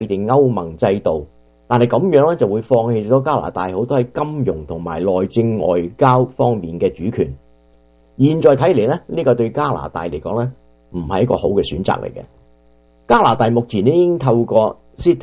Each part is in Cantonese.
定歐盟制度，但係咁樣咧就會放棄咗加拿大好多喺金融同埋內政外交方面嘅主權。現在睇嚟咧，呢個對加拿大嚟講咧唔係一個好嘅選擇嚟嘅。加拿大目前已經透過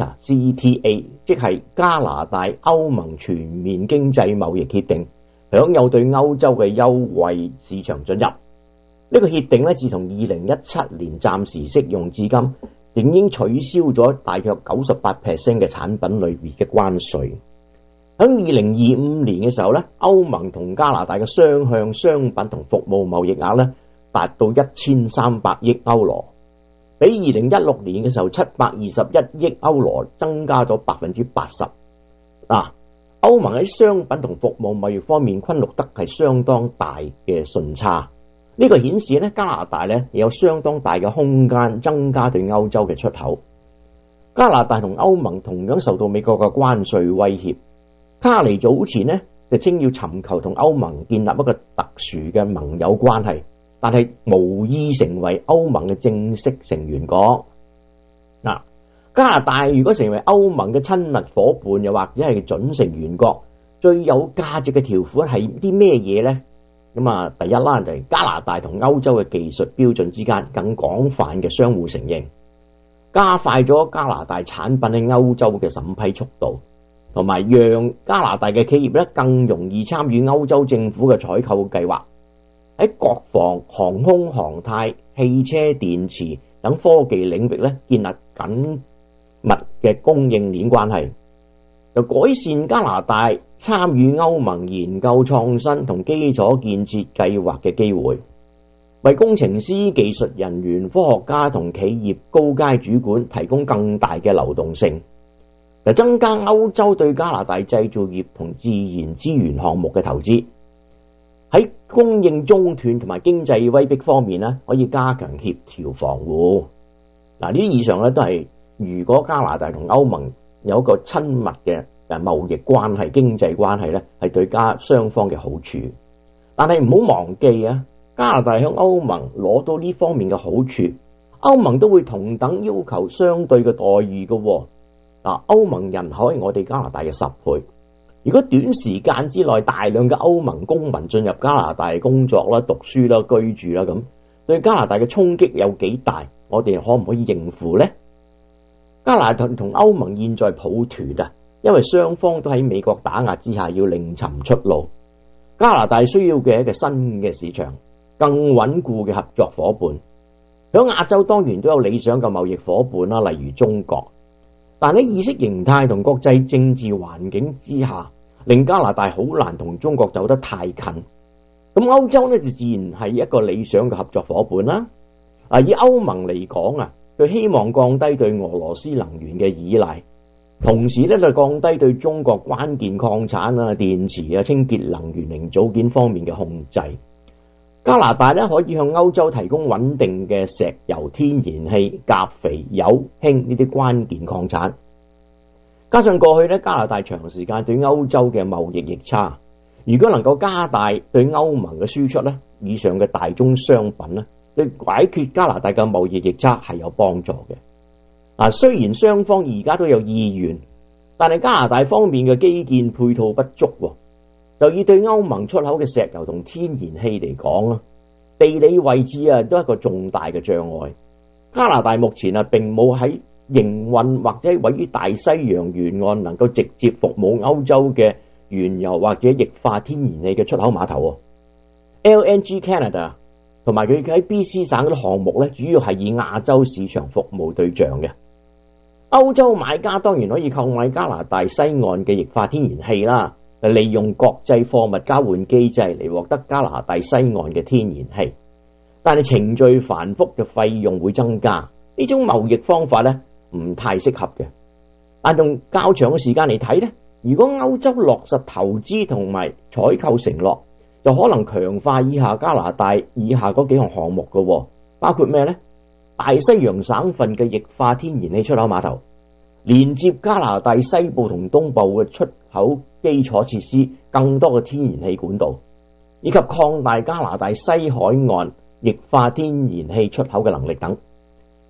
CETA， 即係加拿大歐盟全面經濟貿易協定，享有對歐洲嘅優惠市場准入。呢個協定咧，自從2017年暫時適用至今，已經取消咗大約 98% 嘅產品類別嘅關稅。喺2025年嘅時候咧，歐盟同加拿大嘅雙向商品同服務貿易額咧達到1300億歐羅，比2016年嘅時候721億歐羅增加咗 80%。歐盟喺商品同服務貿易方面均錄得係相當大嘅順差。呢個顯示咧，加拿大咧有相當大嘅空間增加對歐洲嘅出口。加拿大同歐盟同樣受到美國嘅關稅威脅。卡尼早前呢就稱要尋求同歐盟建立一個特殊嘅盟友關係，但係無意成為歐盟嘅正式成員國。加拿大如果成為歐盟嘅親密夥伴，又或者係準成員國，最有價值嘅條款係啲咩嘢呢？第一啦，就係加拿大同歐洲嘅技術標準之間更廣泛嘅相互承認，加快咗加拿大產品喺歐洲嘅審批速度，同埋讓加拿大嘅企業咧更容易參與歐洲政府嘅採購計劃，喺國防、航空航太、汽車電池等科技領域咧建立緊密嘅供應鏈關係，就改善加拿大參與歐盟研究創新同基礎建設計劃嘅機會，為工程師、技術人員、科學家同企業高階主管提供更大嘅流動性，就增加歐洲對加拿大製造業同自然資源項目嘅投資。喺供應中斷同埋經濟威逼方面咧，可以加強協調防護。呢啲以上咧都係如果加拿大同歐盟有一個親密嘅貿易關係、經濟關係咧，係對雙方嘅好處。但係唔好忘記啊，加拿大向歐盟攞到呢方面嘅好處，歐盟都會同等要求相對嘅待遇嘅。歐盟人口係我哋加拿大嘅10倍。如果短時間之內大量嘅歐盟公民進入加拿大工作啦、讀書啦、居住啦，咁對加拿大嘅衝擊有幾大？我哋可唔可以應付呢？加拿大同歐盟現在抱團啊，因為雙方都喺美國打壓之下要另尋出路。加拿大需要嘅一個新嘅市場，更穩固嘅合作夥伴。響亞洲當然都有理想嘅貿易夥伴啦，例如中國。但喺意識形態同國際政治環境之下，令加拿大好難同中國走得太近。咁歐洲呢，就自然係一個理想嘅合作夥伴啦。以歐盟嚟講啊，佢希望降低對俄羅斯能源嘅依賴，同時咧就降低對中國關鍵礦產啊、電池啊、清潔能源零組件方面嘅控制。加拿大咧可以向歐洲提供穩定嘅石油、天然氣、鉀、肥、鈾、氫呢啲關鍵礦產。加上過去咧加拿大長時間對歐洲嘅貿易逆差，如果能夠加大對歐盟嘅輸出咧，以上嘅大宗商品咧，對解決加拿大嘅貿易逆差係有幫助嘅。雖然雙方而家都有意願，但係加拿大方面嘅基建配套不足，就以對歐盟出口嘅石油同天然氣嚟講啊，地理位置都係一個重大嘅障礙。加拿大目前並冇喺營運或者位於大西洋沿岸能夠直接服務歐洲嘅原油或者液化天然氣嘅出口碼頭。LNG Canada 同埋佢喺 BC 省嗰啲項目咧，主要係以亞洲市場服務對象嘅。歐洲買家當然可以購買加拿大西岸嘅液化天然氣啦，利用國際貨物交換機制嚟獲得加拿大西岸嘅天然氣，但係程序繁複嘅費用會增加，呢種貿易方法咧唔太適合嘅。但用較長嘅時間嚟睇咧，如果歐洲落實投資同埋採購承諾，就可能強化以下加拿大以下嗰幾項項目嘅，包括咩呢？大西洋省份嘅液化天然氣出口碼頭，連接加拿大西部同東部嘅出口基礎設施，更多嘅天然氣管道，以及擴大加拿大西海岸液化天然氣出口嘅能力等。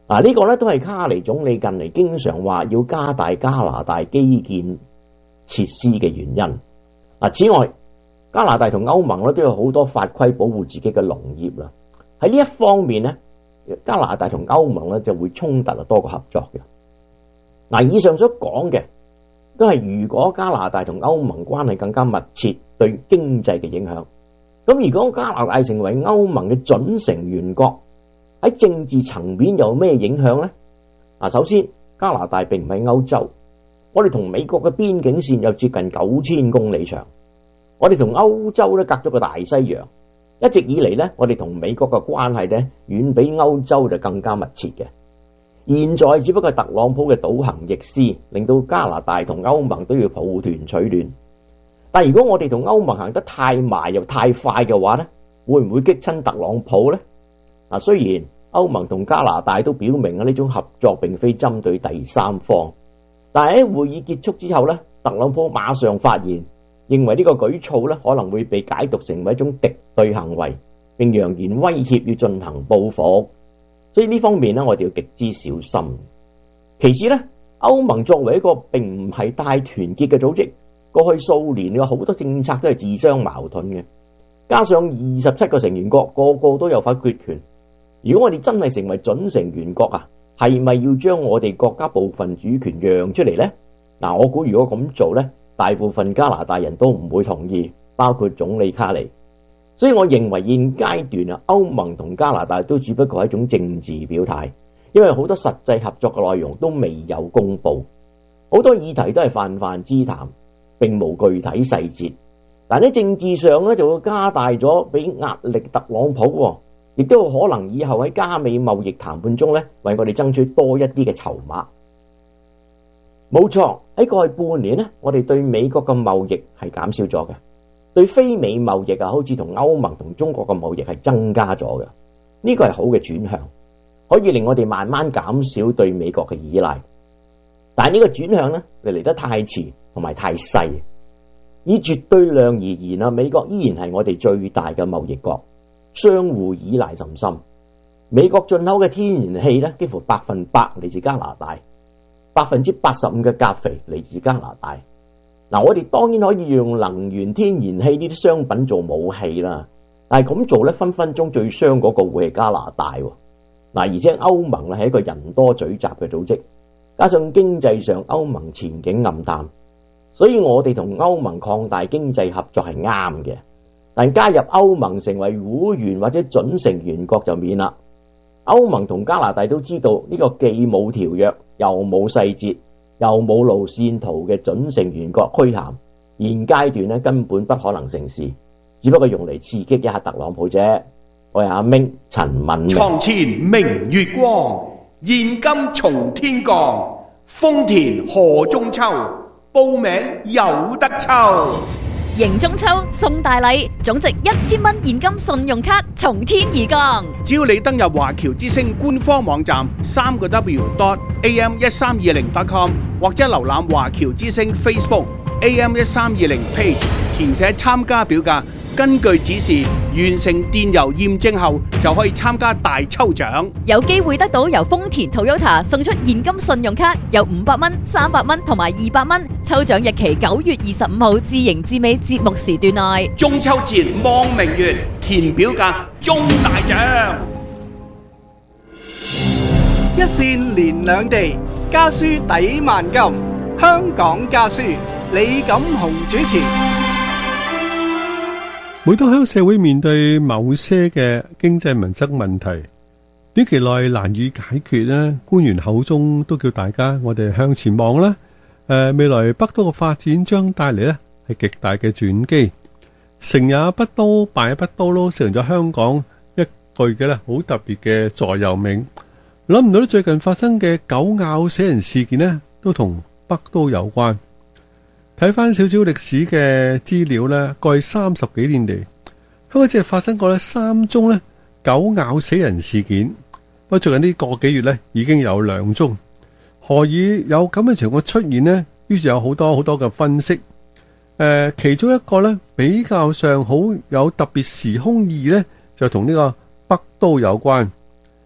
呢個咧都係卡尼總理近嚟經常話要加大加拿大基建設施嘅原因。此外，加拿大同歐盟咧都有好多法規保護自己嘅農業啦。喺呢一方面咧，加拿大同歐盟咧就會衝突多過合作嘅。以上所講嘅都係如果加拿大同歐盟關係更加密切對經濟嘅影響。咁如果加拿大成為歐盟嘅準成員國，喺政治層面有咩影響呢？首先，加拿大並唔係歐洲，我哋同美國嘅邊境線有接近9000公里長，我哋同歐洲咧隔咗個大西洋，一直以嚟咧，我哋同美國嘅關係咧遠比歐洲就更加密切嘅。現在只不過係特朗普嘅倒行逆施，令到加拿大同歐盟都要抱團取暖。但如果我哋同歐盟行得太埋又太快嘅話咧，會唔會激親特朗普呢？雖然歐盟同加拿大都表明呢種合作並非針對第三方，但係喺會議結束之後咧，特朗普馬上發言，認為呢個舉措咧可能會被解讀成為一種敵對行為，並揚言威脅要進行報復。所以呢方面咧，我哋要極之小心。其次咧，歐盟作為一個並唔係太團結嘅組織，過去數年有好多政策都係自相矛盾嘅，加上27個成員國個個都有否決權。如果我哋真係成為準成員國係咪要將我哋國家部分主權讓出嚟呢？我估如果咁做呢，大部分加拿大人都唔會同意，包括總理卡尼。所以我認為現階段歐盟同加拿大都只不過係一種政治表態，因為好多實際合作嘅內容都未有公布，好多議題都係泛泛之談，並無具體細節。但喺政治上咧就會加大咗俾壓力特朗普，亦都有可能以後喺加美貿易談判中咧為我哋爭取多一啲嘅籌碼。冇錯，喺過去半年咧，我哋對美國嘅貿易係減少咗嘅，對非美貿易好似同歐盟同中國嘅貿易係增加咗嘅。呢個係好嘅轉向，可以令我哋慢慢減少對美國嘅依賴。但係呢個轉向咧嚟得太遲同埋太細。以絕對量而言美國依然係我哋最大嘅貿易國，相互依賴甚深。美國進口嘅天然氣咧，幾乎100%嚟自加拿大，85%嘅鉀肥嚟自加拿大。我哋當然可以用能源、天然氣呢啲商品做武器啦，但係咁做咧，分分鐘最傷嗰個會係加拿大。而且歐盟係一個人多嘴雜嘅組織，加上經濟上歐盟前景暗淡。所以我哋同歐盟擴大經濟合作係啱嘅，但加入歐盟成為會員或者準成員國就免啦。歐盟同加拿大都知道呢個既冇條約又冇細節又冇路線圖嘅準成員國虛銜，現階段咧根本不可能成事，只不過用嚟刺激一下特朗普啫。我係阿明陳敏。 床前明月光，現金從天降，豐田賀中秋。報名有得抽， 迎中秋送大禮，總值1000蚊現金信用卡從天而降。 只要你登入華僑之星官方網站3w.am1320.com 或者瀏覽華僑之星 Facebook AM1320 page， 填寫參加表格，根據指示完成電郵驗證後，就可以參加大抽獎， 有機會得到由豐田 Toyota 送出現金信用卡，有500蚊、300蚊同埋200蚊。抽獎日期9月25號至盈至美節目時段內。 中秋節望明月，填表格中大獎。 一線連兩地，家書抵萬金。香港家書，李錦雄主持。 每當香港社會面對某些嘅經濟民生問題，短期內難以解決咧，官員口中都叫大家我哋向前望啦。未來北都嘅發展將帶嚟咧係極大嘅轉機。成也北都，敗也北都咯，成咗香港一句嘅咧好特別嘅座右銘。諗唔到最近發生嘅狗咬死人事件咧，都同北都有關。睇翻少少歷史嘅資料咧，過去30幾年嚟，香港只係發生過咧3宗咧狗咬死人事件。不過最近呢個幾月咧，已經有2宗。何以有咁嘅情況出現呢？於是有好多嘅分析。其中一個咧比較上好有特別時空意義咧，就同呢個北都有關。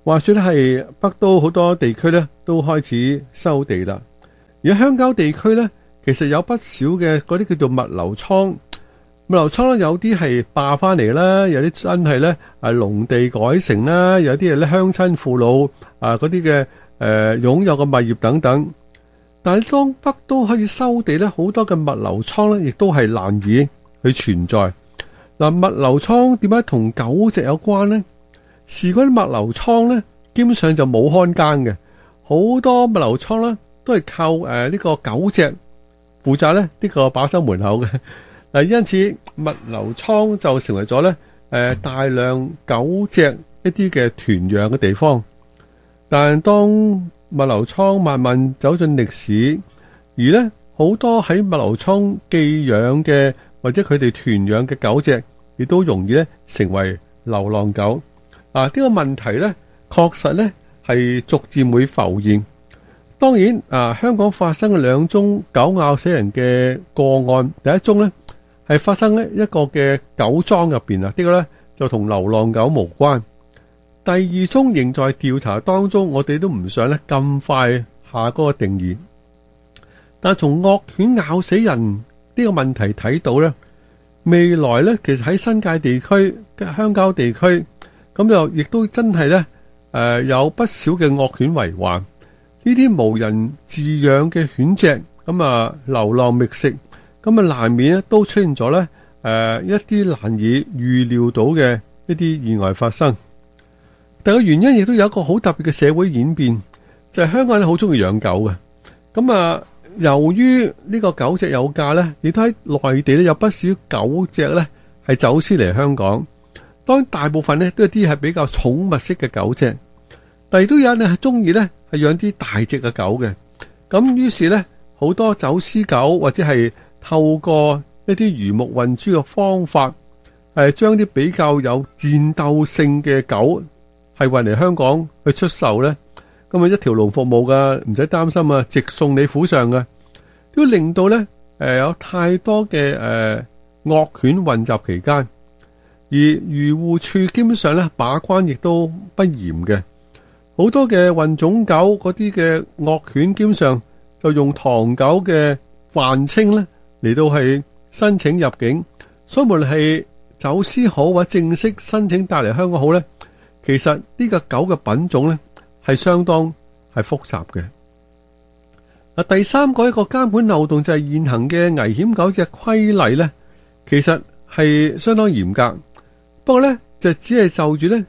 話說咧係北都好多地區咧都開始收地啦，而鄉郊地區咧其實有不少嘅嗰啲叫做物流倉。物流倉咧有啲係霸翻嚟啦，有啲真係咧農地改成啦，有啲係咧鄉親父老嗰啲嘅擁有嘅物業等等。但係當北都開始收地咧，好多嘅物流倉咧亦都係難以去存在。嗱，物流倉點解同狗隻有關呢？事關啲物流倉咧，基本上就冇看更嘅，好多物流倉咧都係靠呢個狗隻負責咧呢個把守門口嘅。嗱，因此物流倉就成為咗咧大量狗隻一啲嘅團養嘅地方。但係當物流倉慢慢走進歷史，而咧好多喺物流倉寄養嘅或者佢哋團養嘅狗隻，亦都容易咧成為流浪狗。呢個問題咧確實咧係逐漸會浮現。當然香港發生嘅兩宗狗咬死人嘅個案，第一宗咧係發生喺一個嘅狗莊入邊啊，呢個咧就同流浪狗無關。第二宗仍在調查當中，我哋都唔想咧咁快下嗰個定義。但係從惡犬咬死人呢個問題睇到咧，未來咧其實喺新界地區、鄉郊地區，咁就亦都真係咧有不少嘅惡犬為患。呢啲無人飼養嘅犬隻，咁流浪覓食，咁難免咧都出現咗咧一啲難以預料到嘅一啲意外發生。但個原因亦都有一個好特別嘅社會演變，就係香港人好中意養狗嘅。咁由於呢個狗隻有價咧，亦都喺內地咧有不少狗隻咧係走私嚟香港。當然大部分咧都係啲係比較寵物式嘅狗隻，但係都有人係中意咧係養啲大隻嘅狗嘅。咁於是咧好多走私狗或者係透過一啲魚目混珠嘅方法，將啲比較有戰鬥性嘅狗係運嚟香港去出售咧。咁一條龍服務噶，唔使擔心啊，直送你府上噶，都令到咧有太多嘅惡犬混雜期間，而漁護處基本上咧把關亦都不嚴嘅，好多嘅混種狗嗰啲嘅惡犬基本上就用唐狗嘅泛稱咧嚟到係申請入境，所以無論係走私好或者正式申請帶嚟香港好咧，其實呢個狗嘅品種咧係相當係複雜嘅。第三個一個監管漏洞就係現行嘅危險狗隻規例咧，其實係相當嚴格。不過咧就只係就住咧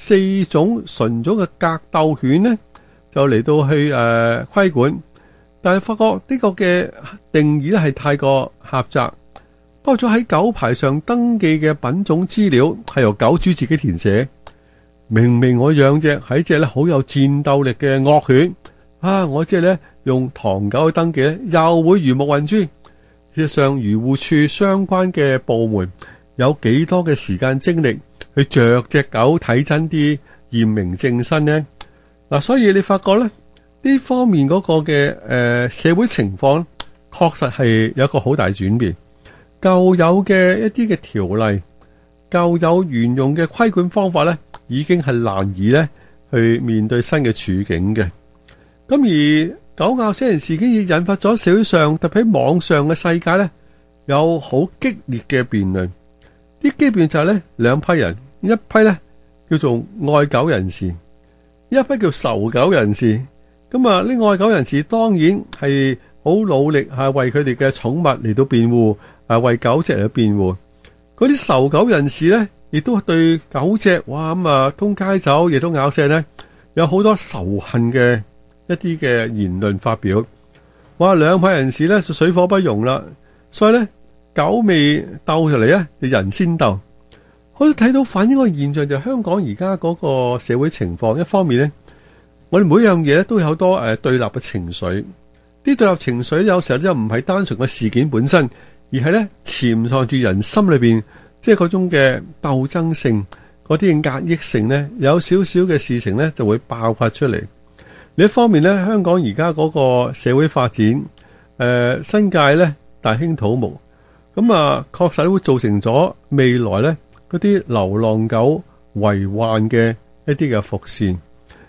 4種純種嘅格鬥犬咧就嚟到去規管，但係發覺呢個嘅定義咧係太過狹窄。包括咗喺狗牌上登記嘅品種資料係由狗主自己填寫。明明我養隻係隻咧好有戰鬥力嘅惡犬，我即係咧用唐狗去登記咧，又會魚目混珠。事實上，漁護處相關嘅部門有幾多嘅時間精力去着隻狗睇真啲，驗明正身呢？所以你發覺咧呢方面嗰個嘅社會情況，確實係有一個好大轉變。舊有嘅一啲嘅條例，舊有沿用嘅規管方法咧，已經係難以咧去面對新嘅處境嘅。咁而狗咬死人事件亦引發咗社會上特別喺網上嘅世界咧，有好激烈嘅辯論。啲基本就係咧兩批人，一批咧叫做愛狗人士，一批叫仇狗人士。咁呢愛狗人士當然係好努力為佢哋嘅寵物嚟到辯護，為狗隻嚟到辯護。嗰啲仇狗人士咧，亦都對狗隻通街走，亦都咬死咧，有好多仇恨嘅一啲嘅言論發表。兩派人士咧就水火不容啦。所以咧狗未鬥出嚟咧，就人先鬥。可以睇到反映個現象就係香港而家嗰個社會情況。一方面咧，我哋每樣嘢咧都有好多對立嘅情緒。啲對立情緒有時候咧唔係單純嘅事件本身，而係咧潛藏住人心裏邊，即係嗰種嘅鬥爭性，嗰啲嘅壓抑性咧，有少少嘅事情咧就會爆發出嚟。另一方面咧，香港而家嗰個社會發展，新界咧大興土木，咁確實會造成咗未來咧嗰啲流浪狗為患嘅一啲嘅伏線。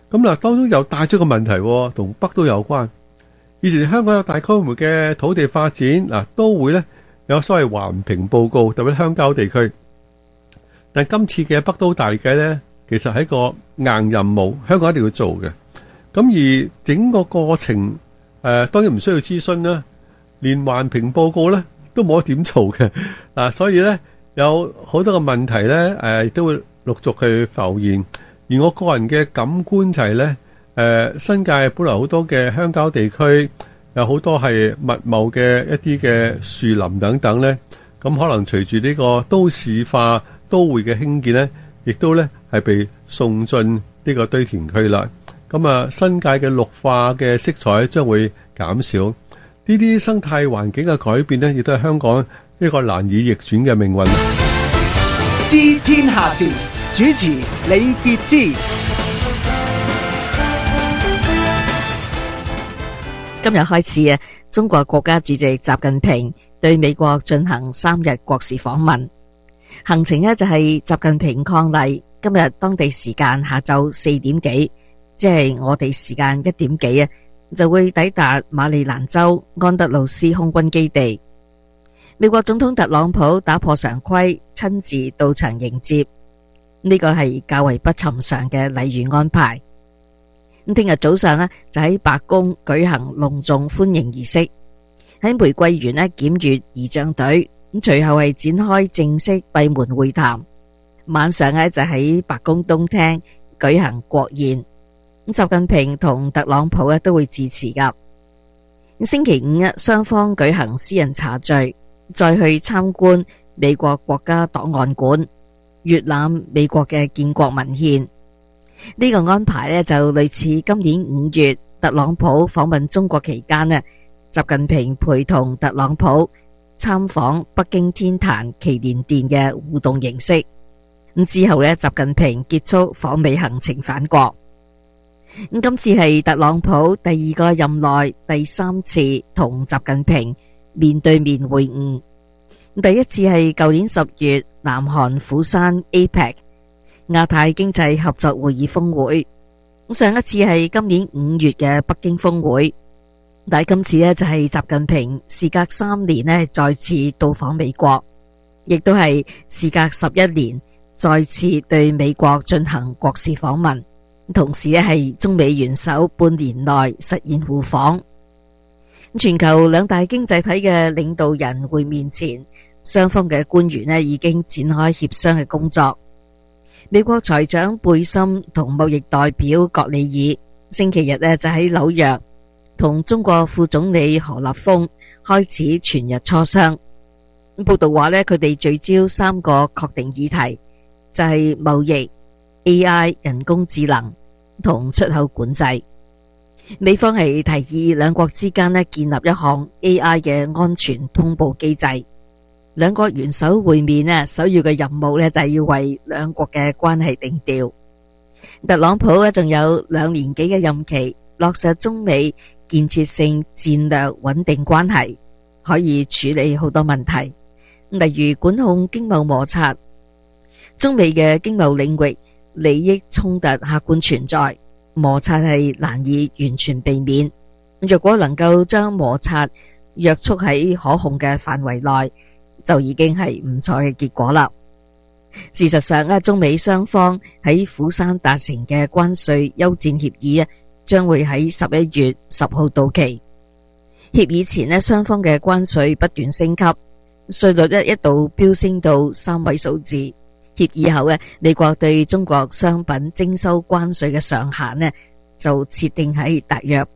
咁嗱，當中又帶咗個問題，同北都有關。以前香港有大規模嘅土地發展，嗱都會呢有所謂環評報告，特別鄉郊地區。但今次嘅北都大計呢，其實係一個硬任務，香港一定要做嘅。咁而整個過程，當然唔需要諮詢啦，連環評報告呢都冇得點做嘅。所以呢，有好多個問題呢，都會陸續去浮現。而我個人嘅感官就係呢。新界本來好多嘅鄉郊地區有好多係密茂嘅一啲嘅樹林等等呢，咁可能隨住呢個都市化都會嘅興建呢，亦都呢係被送進呢個堆填區啦。咁啊，新界嘅綠化嘅色彩將會減少，呢啲生態環境嘅改變呢，亦都係香港一個難以逆轉嘅命運。 知天下事，主持李傑之。 今日開始啊，中國國家主席習近平對美國進行3日國事訪問，行程呢就係習近平伉儷今日當地時間下晝4點幾，即係我哋時間1點幾啊，就會抵達馬里蘭州安德魯斯空軍基地。美國總統特朗普打破常規，親自到場迎接，呢個係較為不尋常嘅禮遇安排。咁聽日早上呢，就喺白宮舉行隆重歡迎儀式，喺玫瑰園呢檢閱儀仗隊，咁隨後係展開正式閉門會談。晚上呢，就喺白宮東廳舉行國宴，咁習近平同特朗普呢都會致辭噶。星期五雙方舉行私人茶敘，再去參觀美國國家檔案館，閱覽美國嘅建國文獻。呢個安排呢，就類似今年5月特朗普訪問中國期間呢，習近平陪同特朗普參訪北京天壇祈年殿嘅互動形式。咁之後呢，習近平結束訪美行程返國。咁今次係特朗普第2個任內第3次同習近平面對面會晤。第一次係舊年10月南韓釜山 APEC 亞太經濟合作會議峰會，上一次係今年5月嘅北京峰會，但係今次呢，就係習近平事隔3年呢再次到訪美國，亦都係事隔11年再次對美國進行國事訪問，同時呢係中美元首半年內實現互訪。全球兩大經濟體嘅領導人會面前，雙方嘅官員呢已經展開協商嘅工作。美國財長貝森同貿易代表葛利爾星期日呢就喺紐約同中國副總理何立峰開始全日磋商。報道話呢，佢哋聚焦3個確定議題，就係貿易、AI、人工智能同出口管制。美方係提議兩國之間呢建立一項 AI 嘅安全通報機制。兩國元首會面呢，首要嘅任務呢就係要為兩國嘅關係定調。特朗普呢仲有2年幾嘅任期，落實中美建設性戰略穩定關係，可以處理好多問題，例如管控經貿摩擦。中美嘅經貿領域利益衝突客觀存在，摩擦係難以完全避免。若果能夠將摩擦約束喺可控嘅範圍內，就已經係唔錯嘅結果啦。事實上中美雙方喺釜山達成嘅關稅休戰協議將會喺11月10號到期。協議前雙方嘅關稅不斷升級，稅率一度飆升到3位數字。協議後美國對中國商品徵收關稅嘅上限就設定喺大約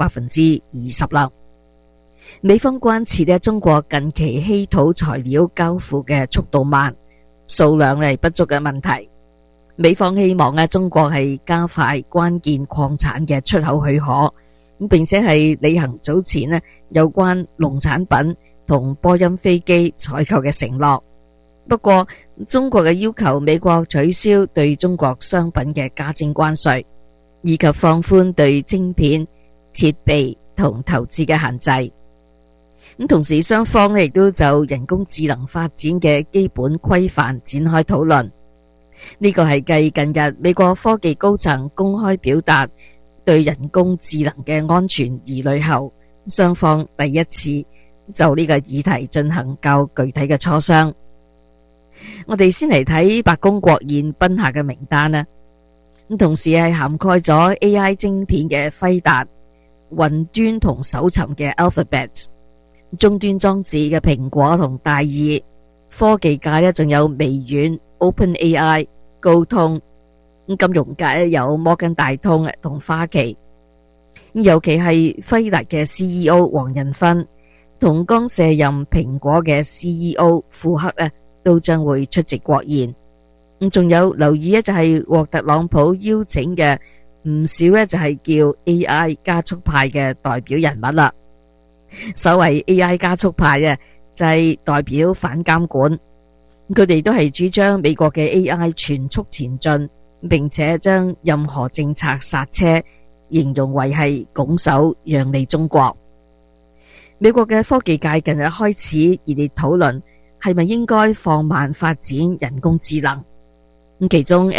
20% 啦。美方關切中國近期稀土材料交付嘅速度慢、數量不足嘅問題。美方希望中國係加快關鍵礦產嘅出口許可，並且係履行早前有關農產品同波音飛機採購嘅承諾。不過中國嘅要求美國取消對中國商品嘅加徵關稅，以及放寬對晶片、設備同投資嘅限制。同時雙方亦都就人工智能發展嘅基本規範展開討論。呢個係繼近日美國科技高層公開表達對人工智能嘅安全疑慮後，雙方第一次就呢個議題進行較具體嘅磋商。我哋先嚟睇白宮國宴賓客嘅名單啦。咁同時係涵蓋咗 AI 晶片嘅輝達、雲端同搜尋嘅 Alphabet、終端裝置嘅蘋果同戴爾，科技界咧仲有微軟、OpenAI、高通，金融界咧有摩根大通同花旗。尤其係輝達嘅 CEO 黃仁勳同剛卸任蘋果嘅 CEO 庫克咧，都將會出席國宴。仲有留意咧，就係獲特朗普邀請嘅唔少咧，就係叫 AI 加速派嘅代表人物啦。所謂 AI 加速派嘅就係代表反監管，佢哋都係主張美國嘅 AI 全速前進，並且將任何政策剎車形容為係拱手讓利中國。美國嘅科技界近日開始熱烈討論係咪應該放慢發展人工智能。其中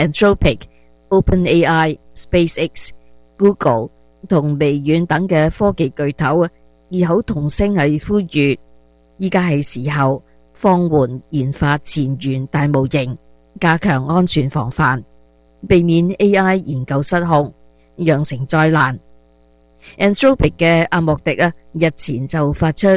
Anthropic、OpenAI、SpaceX、Google 同微軟等嘅科技巨頭異口同聲係呼籲，依家係時候放緩研發前沿大模型，加強安全防範，避免 AI 研究失控，釀成災難。Anthropic 嘅阿莫迪日前就發出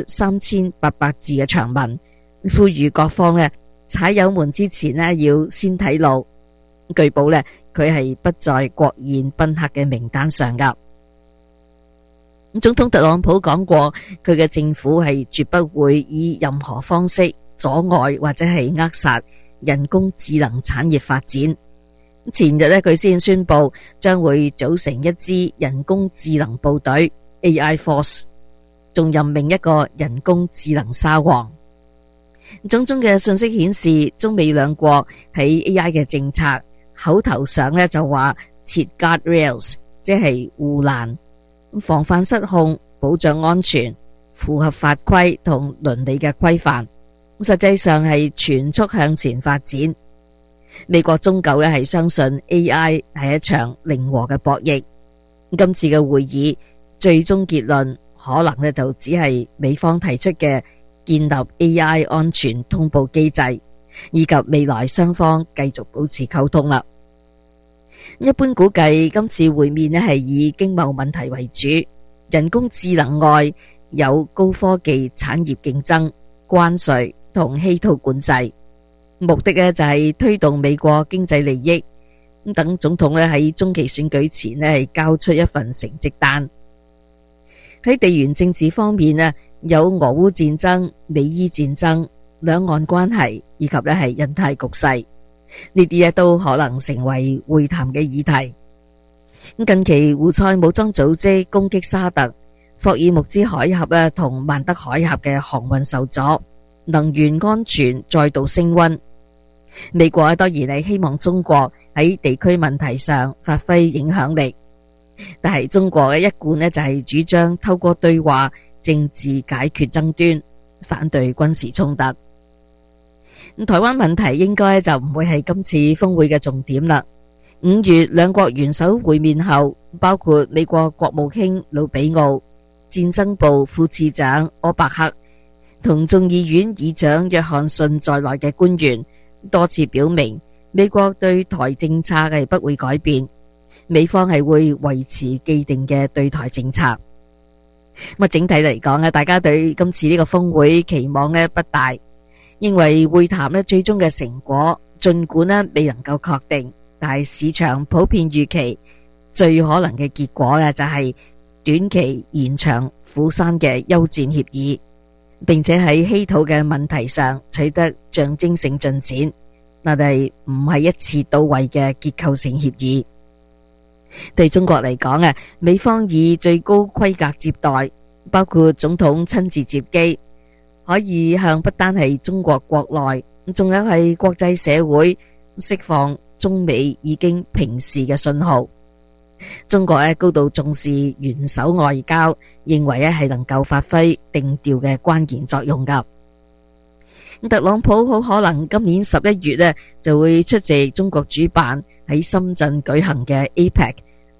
3800字嘅長文，呼籲各方踩油門之前要先睇路。據報佢係不在國宴賓客嘅名單上噶。總統特朗普講過，佢嘅政府係絕不會以任何方式阻礙或者係扼殺人工智能產業發展。前日佢先宣布將會組成一支人工智能部隊 AI Force， 仲任命一個人工智能沙皇。種種嘅信息顯示，中美兩國喺 AI 嘅政策口頭上就話設 guardrails， 即係護欄，防範失控，保障安全，符合法規同倫理嘅規範。實際上係全速向前發展。美國終究係相信 AI 係一場零和嘅博弈。今次嘅會議最終結論可能就只係美方提出嘅建立 AI 安全通報機制，以及未來雙方繼續保持溝通啦。一般估計今次會面係以經貿問題為主，人工智能外有高科技產業競爭、關稅同稀土管制，目的就係推動美國經濟利益。等總統喺中期選舉前係交出一份成績單。喺地緣政治方面有俄烏戰爭、美伊戰爭、兩岸關係以及係印太局勢，呢啲都可能成為會談嘅議題。近期胡塞武裝組織攻擊沙特、霍爾木茲海峽同曼德海峽嘅航運受阻，能源安全再度升溫。美國當然係希望中國喺地區問題上發揮影響力，但係中國一貫就係主張透過對話政治解決爭端，反對軍事衝突。台灣問題應該就唔會係今次峰會嘅重點啦。5月兩國元首會面後，包括美國國務卿魯比奧、戰爭部副次長柯伯克同眾議院議長約翰遜在內嘅官員多次表明，美國對台政策係不會改變，美方係會維持既定嘅對台政策。整體嚟講大家對今次呢個峰會期望不大，認為會談最終嘅成果盡管未能夠確定，但係市場普遍預期最可能嘅結果就係短期延長釜山嘅休戰協議，並且喺稀土嘅問題上取得象徵性進展，但係唔係一次到位嘅結構性協議。對中國嚟講美方以最高規格接待，包括總統親自接機，可以向不單係中國國內，仲有係國際社會釋放中美已經平視嘅信號。中國高度重視元首外交，認為係能夠發揮定調嘅關鍵作用噶。特朗普好可能今年11月就會出席中國主辦喺深圳舉行嘅 APEC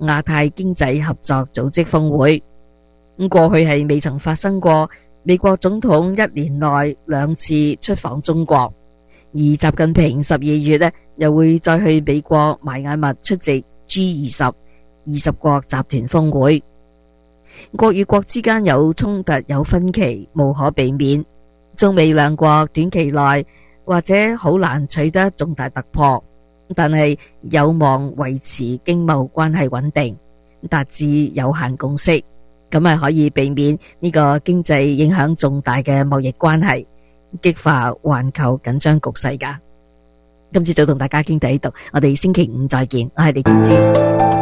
亞太經濟合作組織峰會。過去係未曾發生過美國總統一年內2次出訪中國，而習近平12月呢又會再去美國邁阿密出席 G20 20國集團峰會。國與國之間有衝突有分歧無可避免，中美兩國短期內或者好難取得重大突破，但係有望維持經貿關係穩定，達至有限共識，咁係可以避免呢個經濟影響重大嘅貿易關係，激化環球緊張局勢㗎。今朝早同大家傾到呢度，我哋星期五再見，我係李建之。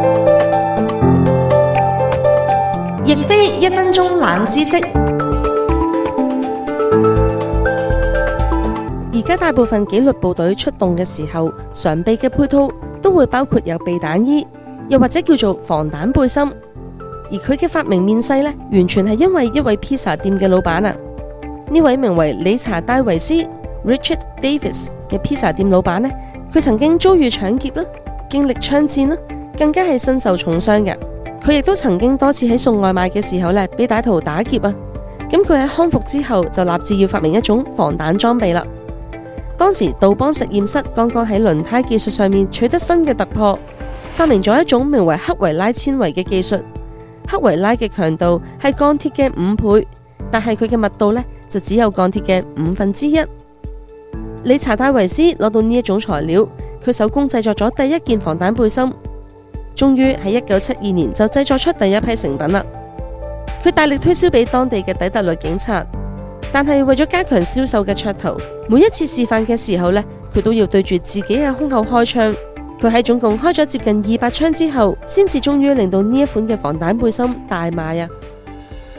亦非1分鐘冷知識。而家大部分紀律部隊出動嘅時候，常備嘅配套都會包括有避彈衣，又或者叫做防彈背心。而佢嘅發明面世呢，完全係因為一位披薩店嘅老闆啊。呢位名為理查戴維斯 Richard Davis 嘅披薩店老闆呢，佢曾經遭遇搶劫啦，經歷槍戰啦，更加係身受重傷嘅。佢亦都曾經多次喺送外賣嘅時候呢，俾歹徒打劫啊。咁佢喺康復之後就立志要發明一種防彈裝備啦。當時杜邦實驗室剛剛喺輪胎技術上面取得新嘅突破，發明咗一種名為克維拉纖維嘅技術。克維拉嘅強度係鋼鐵嘅5倍，但係佢嘅密度呢，就只有鋼鐵嘅1/5。理查戴維斯攞到呢一種材料，佢手工製作咗第一件防彈背心，終於喺1972年就製作出第一批成品啦。佢大力推銷俾當地嘅底特律警察，但係為咗加強銷售嘅噱頭，每一次示範嘅時候呢，佢都要對住自己嘅胸口開槍。佢喺總共開咗接近200槍之後，先至終於令到呢一款嘅防彈背心大賣啊！